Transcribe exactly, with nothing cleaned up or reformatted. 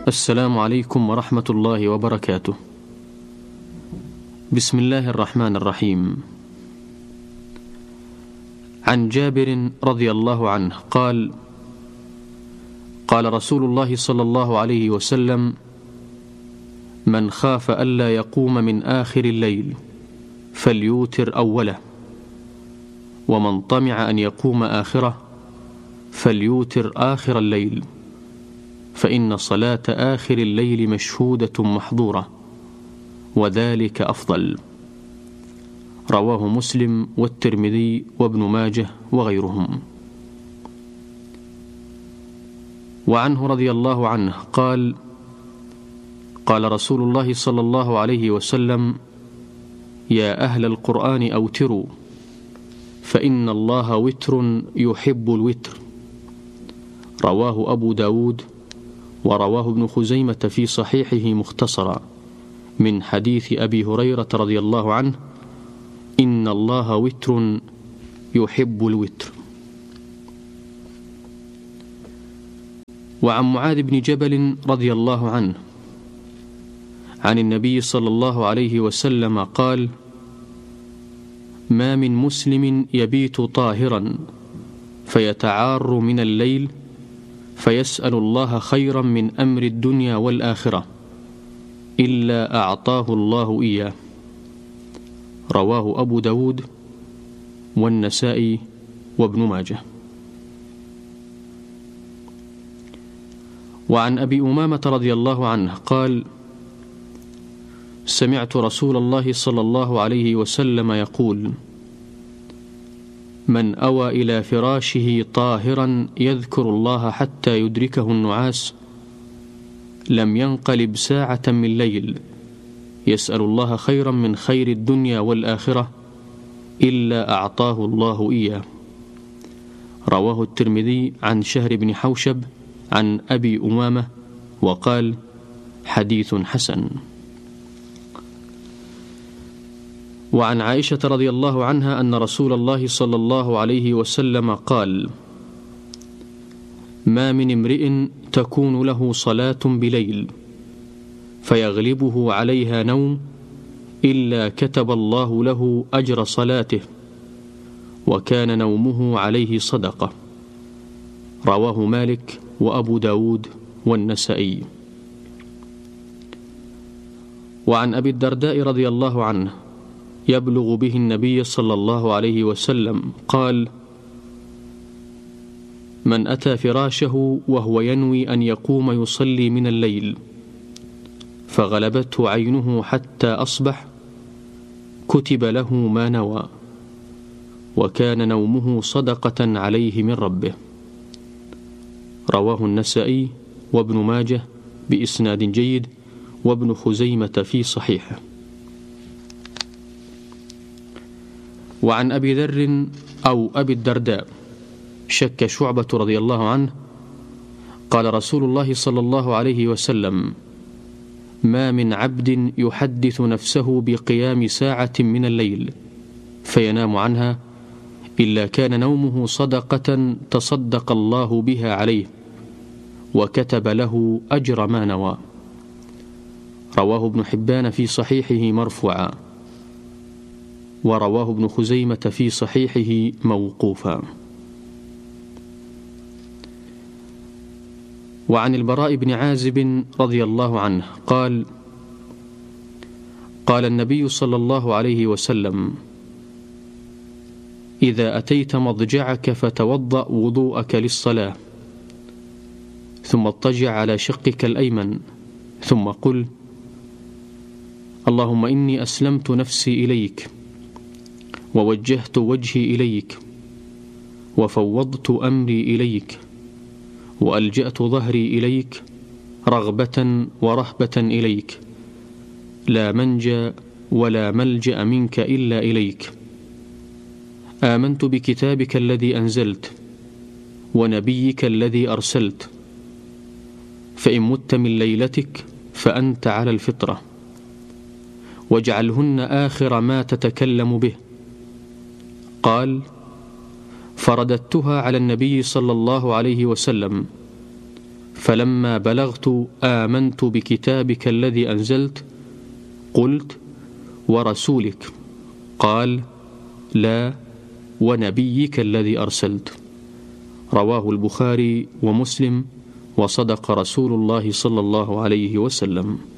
السلام عليكم ورحمة الله وبركاته. بسم الله الرحمن الرحيم. عن جابر رضي الله عنه قال: قال رسول الله صلى الله عليه وسلم: من خاف ألا يقوم من آخر الليل فليوتر أوله، ومن طمع أن يقوم آخره فليوتر آخر الليل، فإن صلاة آخر الليل مشهودة محظورة، وذلك أفضل. رواه مسلم والترمذي وابن ماجه وغيرهم. وعنه رضي الله عنه قال: قال رسول الله صلى الله عليه وسلم: يا أهل القرآن أوتروا، فإن الله وتر يحب الوتر. رواه أبو داود، ورواه ابن خزيمة في صحيحه مختصرا من حديث أبي هريرة رضي الله عنه: إن الله وتر يحب الوتر. وعن معاذ بن جبل رضي الله عنه عن النبي صلى الله عليه وسلم قال: ما من مسلم يبيت طاهرا فيتعار من الليل فيسأل الله خيرا من أمر الدنيا والآخرة إلا أعطاه الله إياه. رواه أبو داود والنسائي وابن ماجه. وعن أبي أمامة رضي الله عنه قال: سمعت رسول الله صلى الله عليه وسلم يقول: من أوى إلى فراشه طاهرا يذكر الله حتى يدركه النعاس لم ينقلب ساعة من ليل يسأل الله خيرا من خير الدنيا والآخرة إلا أعطاه الله إياه. رواه الترمذي عن شهر بن حوشب عن أبي أمامة وقال: حديث حسن. وعن عائشة رضي الله عنها أن رسول الله صلى الله عليه وسلم قال: ما من امرئ تكون له صلاة بليل فيغلبه عليها نوم إلا كتب الله له أجر صلاته، وكان نومه عليه صدقة. رواه مالك وأبو داود والنسائي. وعن أبي الدرداء رضي الله عنه يبلغ به النبي صلى الله عليه وسلم قال: من أتى فراشه وهو ينوي أن يقوم يصلي من الليل فغلبته عينه حتى أصبح كتب له ما نوى، وكان نومه صدقة عليه من ربه. رواه النسائي وابن ماجه بإسناد جيد، وابن خزيمة في صحيحه. وعن أبي ذر أو أبي الدرداء شك شعبة رضي الله عنه قال رسول الله صلى الله عليه وسلم: ما من عبد يحدث نفسه بقيام ساعة من الليل فينام عنها إلا كان نومه صدقة تصدق الله بها عليه، وكتب له أجر ما نوى. رواه ابن حبان في صحيحه مرفوعا، ورواه ابن خزيمة في صحيحه موقوفا. وعن البراء بن عازب رضي الله عنه قال: قال النبي صلى الله عليه وسلم: إذا أتيت مضجعك فتوضأ وضوءك للصلاة، ثم اضطجع على شقك الأيمن، ثم قل: اللهم إني أسلمت نفسي إليك، ووجهت وجهي إليك، وفوضت أمري إليك، وألجأت ظهري إليك، رغبة ورهبة إليك، لا منجى ولا ملجأ منك إلا إليك. آمنت بكتابك الذي أنزلت ونبيك الذي أرسلت، فإن مت من ليلتك فأنت على الفطرة، واجعلهن آخر ما تتكلم به. قال: فرددتها على النبي صلى الله عليه وسلم فلما بلغت آمنت بكتابك الذي أنزلت قلت ورسولك، قال لا ونبيك الذي أرسلت. رواه البخاري ومسلم، وصدق رسول الله صلى الله عليه وسلم.